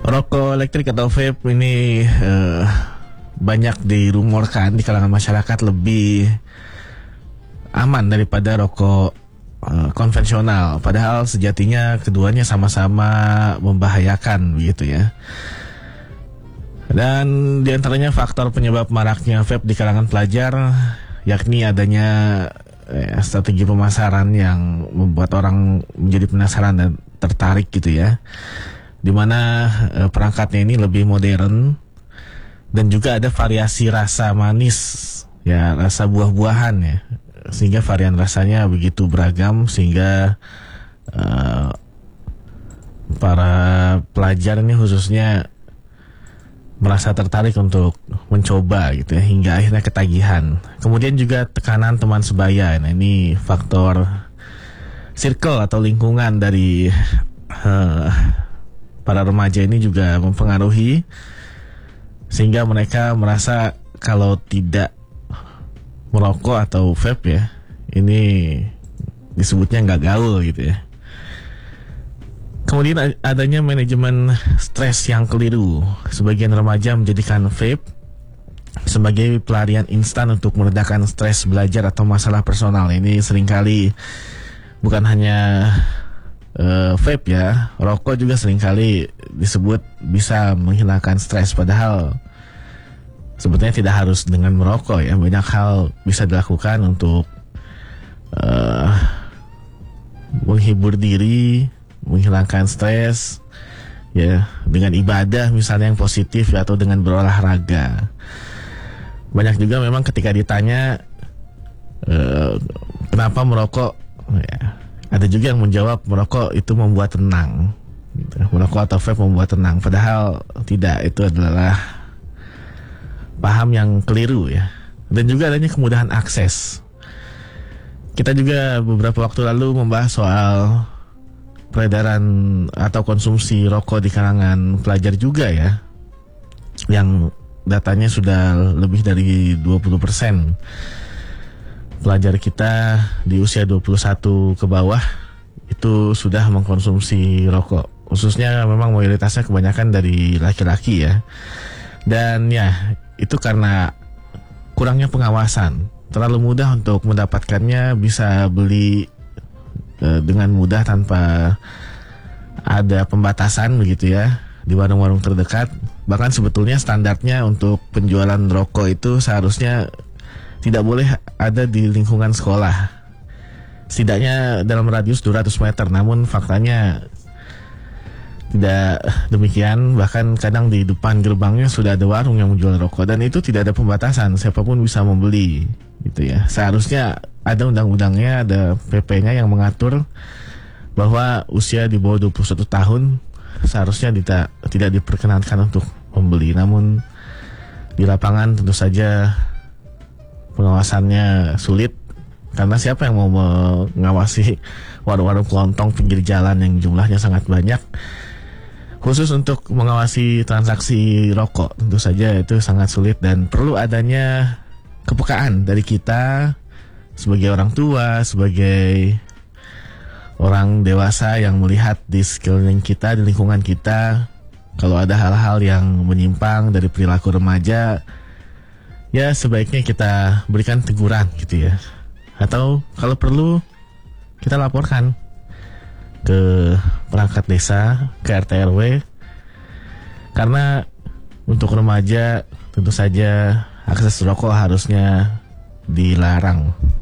Rokok elektrik atau vape ini banyak dirumorkan di kalangan masyarakat lebih aman daripada rokok konvensional. Padahal sejatinya keduanya sama-sama membahayakan begitu ya. Dan diantaranya faktor penyebab maraknya vape di kalangan pelajar yakni adanya strategi pemasaran yang membuat orang menjadi penasaran dan tertarik gitu ya. Dimana perangkatnya ini lebih modern dan juga ada variasi rasa manis ya, rasa buah-buahan ya, sehingga varian rasanya begitu beragam sehingga para pelajar ini khususnya merasa tertarik untuk mencoba gitu ya, hingga akhirnya ketagihan. Kemudian juga tekanan teman sebaya. Nah, ini faktor circle atau lingkungan dari para remaja ini juga mempengaruhi, sehingga mereka merasa kalau tidak merokok atau vape ya, ini disebutnya nggak gaul gitu ya. Kemudian adanya manajemen stres yang keliru. Sebagian remaja menjadikan vape sebagai pelarian instan untuk meredakan stres belajar atau masalah personal. Ini seringkali bukan hanya vape ya, rokok juga seringkali disebut bisa menghilangkan stres, padahal sebetulnya tidak harus dengan merokok ya. Banyak hal bisa dilakukan untuk menghibur diri, menghilangkan stres ya, dengan ibadah misalnya yang positif ya, atau dengan berolahraga. Banyak juga memang ketika ditanya kenapa merokok ya, ada juga yang menjawab merokok itu membuat tenang gitu. Merokok atau vape membuat tenang, padahal tidak, itu adalah paham yang keliru ya. Dan juga adanya kemudahan akses. Kita juga beberapa waktu lalu membahas soal peredaran atau konsumsi rokok di kalangan pelajar juga ya, yang datanya sudah lebih dari 20% pelajar kita di usia 21 ke bawah itu sudah mengkonsumsi rokok. Khususnya memang mayoritasnya kebanyakan dari laki-laki ya. Dan ya, itu karena kurangnya pengawasan. Terlalu mudah untuk mendapatkannya, bisa beli dengan mudah tanpa ada pembatasan begitu ya di warung-warung terdekat. Bahkan sebetulnya standarnya untuk penjualan rokok itu seharusnya tidak boleh ada di lingkungan sekolah, setidaknya dalam radius 200 meter. Namun faktanya tidak demikian. Bahkan kadang di depan gerbangnya sudah ada warung yang menjual rokok, dan itu tidak ada pembatasan, siapapun bisa membeli gitu ya. Seharusnya ada undang-undangnya, ada PP-nya yang mengatur bahwa usia di bawah 21 tahun seharusnya tidak diperkenankan untuk membeli. Namun di lapangan tentu saja pengawasannya sulit, karena siapa yang mau mengawasi warung-warung kelontong pinggir jalan yang jumlahnya sangat banyak. Khusus untuk mengawasi transaksi rokok tentu saja itu sangat sulit, dan perlu adanya kepekaan dari kita sebagai orang tua, sebagai orang dewasa yang melihat di sekeliling kita, di lingkungan kita, kalau ada hal-hal yang menyimpang dari perilaku remaja, ya sebaiknya kita berikan teguran gitu ya. Atau kalau perlu kita laporkan ke perangkat desa, ke RT RW. Karena untuk remaja tentu saja akses rokok harusnya dilarang.